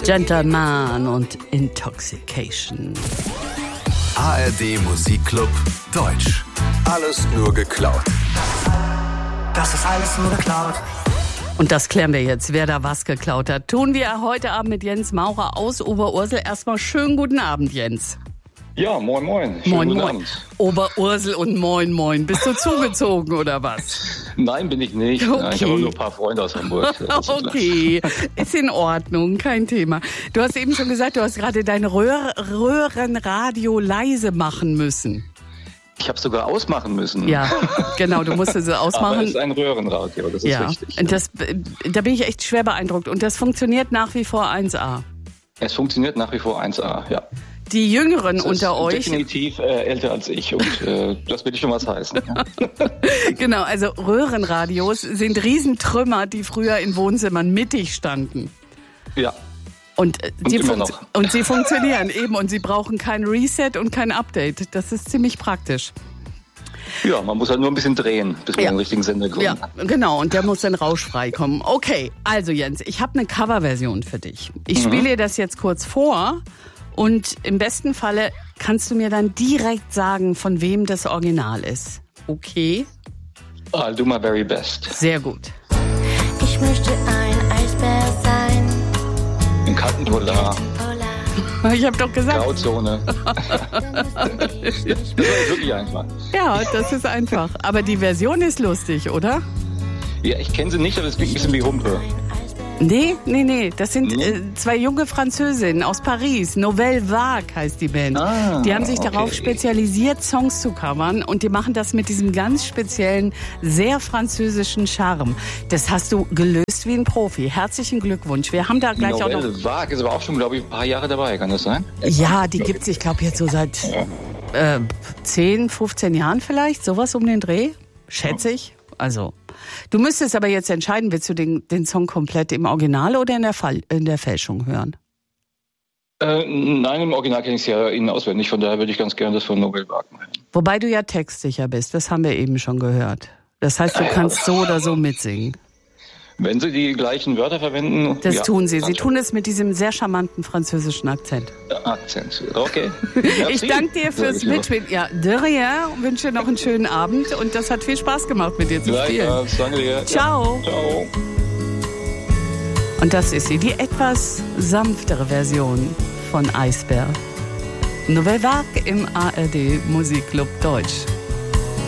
Gentleman und Intoxication. ARD Musikclub Deutsch. Alles nur geklaut. Das ist alles nur geklaut. Und das klären wir jetzt, wer da was geklaut hat. Tun wir heute Abend mit Jens Maurer aus Oberursel. Erstmal schönen guten Abend, Jens. Ja, moin, moin. Schönen guten Abend. Oberursel und moin, moin. Bist du zugezogen oder was? Nein, bin ich nicht. Okay. Ich habe nur ein paar Freunde aus Hamburg. Okay, ist in Ordnung, kein Thema. Du hast eben schon gesagt, du hast gerade dein Röhrenradio leise machen müssen. Ich habe es sogar ausmachen müssen. Ja, genau, du musstest es ausmachen. Aber es ist ein Röhrenradio, das ist richtig. Und da bin ich echt schwer beeindruckt. Und das funktioniert nach wie vor 1A. Es funktioniert nach wie vor 1A, ja. Die Jüngeren das unter ist euch. Definitiv älter als ich und das will schon was heißen. Ja. Genau, also Röhrenradios sind Riesentrümmer, die früher in Wohnzimmern mittig standen. Ja. Und sie funktionieren eben und sie brauchen kein Reset und kein Update. Das ist ziemlich praktisch. Ja, man muss halt nur ein bisschen drehen, bis man den richtigen Sender kommt. Ja, genau. Und der muss dann rauschfrei kommen. Okay, also Jens, ich habe eine Coverversion für dich. Ich spiele dir das jetzt kurz vor und im besten Falle kannst du mir dann direkt sagen, von wem das Original ist. Okay? I'll do my very best. Sehr gut. Ich möchte ein Eisbär sein. Im kalten Polar. Ich habe doch gesagt. Grauzone. Das ist wirklich einfach. Ja, das ist einfach. Aber die Version ist lustig, oder? Ja, ich kenne sie nicht, aber es klingt ein bisschen wie Humpe. Nee. Das sind zwei junge Französinnen aus Paris. Nouvelle Vague heißt die Band. Die haben sich darauf spezialisiert, Songs zu covern. Und die machen das mit diesem ganz speziellen, sehr französischen Charme. Das hast du gelöst wie ein Profi. Herzlichen Glückwunsch. Wir haben da gleich Nouvelle auch noch... Vague ist aber auch schon, glaube ich, ein paar Jahre dabei. Kann das sein? Ja, die gibt's, ich glaube, jetzt so seit 10, 15 Jahren vielleicht. Sowas um den Dreh, schätze ich. Also... Du müsstest aber jetzt entscheiden, willst du den Song komplett im Original oder in der Fälschung hören? Nein, im Original kenne ich es ja innen auswendig, von daher würde ich ganz gerne das von Nouvelle Vague hören. Wobei du ja textsicher bist, das haben wir eben schon gehört. Das heißt, du kannst so oder so mitsingen. Wenn Sie die gleichen Wörter verwenden... Das tun sie. Sie tun es mit diesem sehr charmanten französischen Akzent. Akzent, okay. Ich danke dir fürs Mitspielen. Ja, de rien. Wünsche dir noch einen schönen Abend und das hat viel Spaß gemacht, mit dir zu spielen. Danke dir. Ciao. Ja. Ciao. Und das ist sie, die etwas sanftere Version von Eisbär. Nouvelle Vague im ARD Musikclub Deutsch.